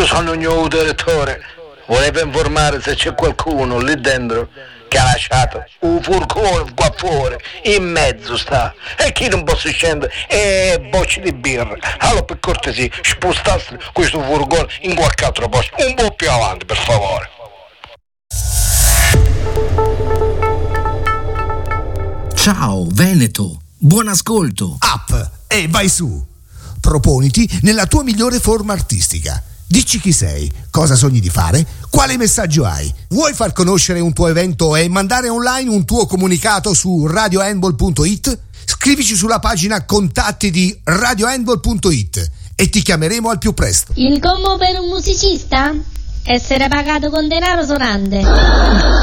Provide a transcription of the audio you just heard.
Io sono il nuovo direttore. Volevo informare se c'è qualcuno lì dentro che ha lasciato un furgone qua fuori, in mezzo sta, e chi non possa scendere e bocce di birra. Allora per cortesia spostasse questo furgone in qualche altro posto, un po' più avanti per favore. Ciao Veneto, buon ascolto. Up e vai su. Proponiti nella tua migliore forma artistica. Dici chi sei, cosa sogni di fare, quale messaggio hai. Vuoi far conoscere un tuo evento e mandare online un tuo comunicato su radiohandball.it? Scrivici sulla pagina contatti di radiohandball.it e ti chiameremo al più presto. Il commo per un musicista? Essere pagato con denaro sonante.